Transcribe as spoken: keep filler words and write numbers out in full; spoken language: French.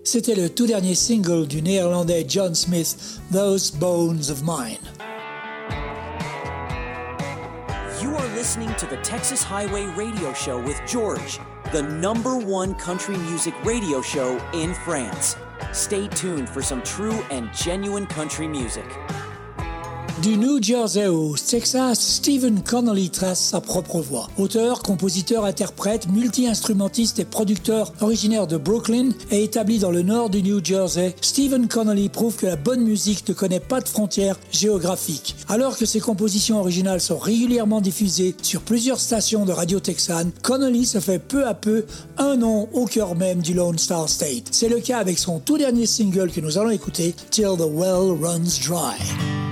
C'était le tout dernier single du néerlandais John Smith, Those Bones of Mine. You are listening to the Texas Highway Radio Show with George, the number one country music radio show in France. Stay tuned for some true and genuine country music. Du New Jersey au Texas, Stephen Connolly trace sa propre voix. Auteur, compositeur, interprète, multi-instrumentiste et producteur originaire de Brooklyn et établi dans le nord du New Jersey, Stephen Connolly prouve que la bonne musique ne connaît pas de frontières géographiques. Alors que ses compositions originales sont régulièrement diffusées sur plusieurs stations de radio texane, Connolly se fait peu à peu un nom au cœur même du Lone Star State. C'est le cas avec son tout dernier single que nous allons écouter, Till the Well Runs Dry.